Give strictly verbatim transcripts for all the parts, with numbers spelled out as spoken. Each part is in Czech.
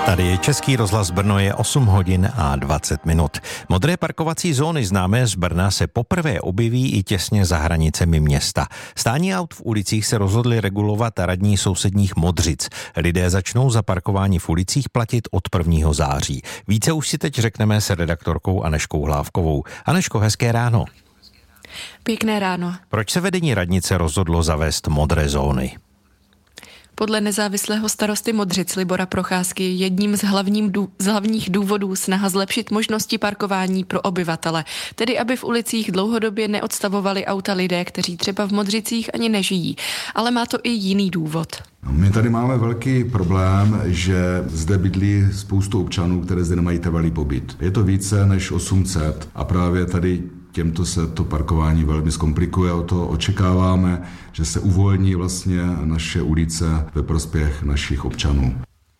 Tady je Český rozhlas Brno, je osm hodin a dvacet minut. Modré parkovací zóny známé z Brna se poprvé objeví i těsně za hranicemi města. Stání aut v ulicích se rozhodli regulovat radní sousedních Modřic. Lidé začnou za parkování v ulicích platit od prvního září. Více už si teď řekneme s redaktorkou Anežkou Hlávkovou. Anežko, hezké ráno. Pěkné ráno. Proč se vedení radnice rozhodlo zavést modré zóny? Podle nezávislého starosty Modřic Libora Procházky je jedním z, hlavním dů, z hlavních důvodů snaha zlepšit možnosti parkování pro obyvatele, tedy aby v ulicích dlouhodobě neodstavovali auta lidé, kteří třeba v Modřicích ani nežijí. Ale má to i jiný důvod. My tady máme velký problém, že zde bydlí spoustu občanů, které zde nemají trvalý pobyt. Je to více než osm set a právě tady těmto se to parkování velmi zkomplikuje, o to očekáváme, že se uvolní vlastně naše ulice ve prospěch našich občanů.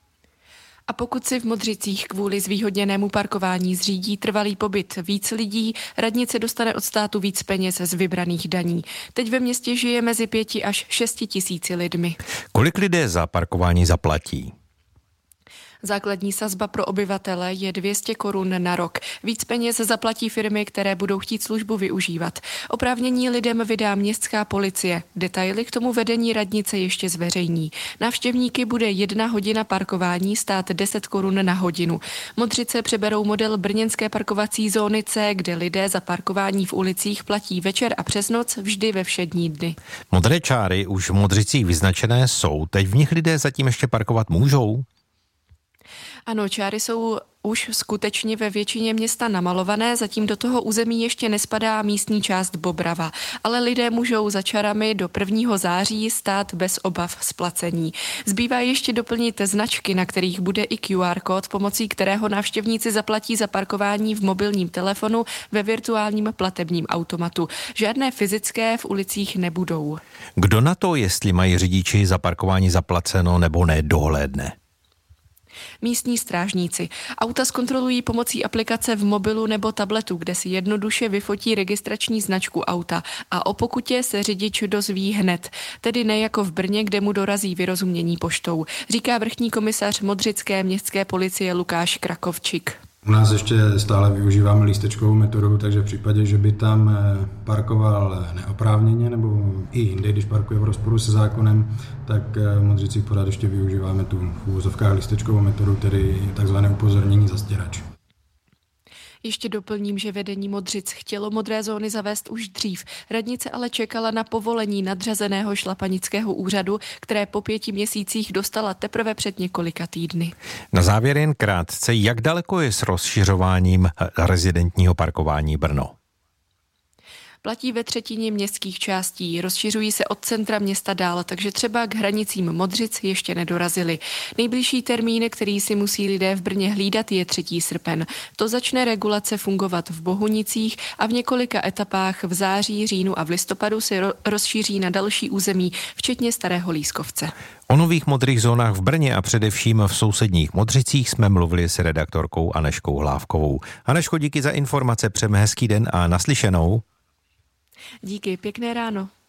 A pokud si v Modřicích kvůli zvýhodněnému parkování zřídí trvalý pobyt víc lidí, radnice dostane od státu víc peněz z vybraných daní. Teď ve městě žije mezi pěti až šesti tisíci lidmi. Kolik lidé za parkování zaplatí? Základní sazba pro obyvatele je dvě stě korun na rok. Víc peněz zaplatí firmy, které budou chtít službu využívat. Oprávnění lidem vydá městská policie. Detaily k tomu vedení radnice ještě zveřejní. Návštěvníky bude jedna hodina parkování stát deset korun na hodinu. Modřice přeberou model brněnské parkovací zóny C, kde lidé za parkování v ulicích platí večer a přes noc vždy ve všední dny. Modré čáry už v Modřicích vyznačené jsou. Teď v nich lidé zatím ještě parkovat můžou? Ano, čáry jsou už skutečně ve většině města namalované, zatím do toho území ještě nespadá místní část Bobrava, ale lidé můžou za čárami do prvního září stát bez obav z placení. Zbývá ještě doplnit značky, na kterých bude i Q R kód, pomocí kterého návštěvníci zaplatí za parkování v mobilním telefonu ve virtuálním platebním automatu. Žádné fyzické v ulicích nebudou. Kdo na to, jestli mají řidiči za parkování zaplaceno nebo ne, dohlédne? Místní strážníci. Auta zkontrolují pomocí aplikace v mobilu nebo tabletu, kde si jednoduše vyfotí registrační značku auta a o pokutě se řidič dozví hned, tedy ne jako v Brně, kde mu dorazí vyrozumění poštou, říká vrchní komisař modřické městské policie Lukáš Krakovčík. U nás ještě stále využíváme lístečkovou metodu, takže v případě, že by tam parkoval neoprávněně nebo i jinde, když parkuje v rozporu se zákonem, tak v Modřicích pořád ještě využíváme tu v úvozovkách lístečkovou metodu, tedy takzvané upozornění zastěrač. Ještě doplním, že vedení Modřic chtělo modré zóny zavést už dřív. Radnice ale čekala na povolení nadřazeného šlapanického úřadu, které po pěti měsících dostala teprve před několika týdny. Na závěr jen krátce, jak daleko je s rozšiřováním rezidentního parkování Brno? Platí ve třetině městských částí, rozšiřují se od centra města dál, takže třeba k hranicím Modřic ještě nedorazili. Nejbližší termín, který si musí lidé v Brně hlídat, je třetího srpna. To začne regulace fungovat v Bohunicích a v několika etapách v září, říjnu a v listopadu se ro- rozšíří na další území, včetně Starého Lískovce. O nových modrých zónách v Brně a především v sousedních Modřicích jsme mluvili s redaktorkou Anežkou Hlávkovou. Anežko, díky za informace, přejeme hezký den a naslyšenou. Díky, pěkné ráno.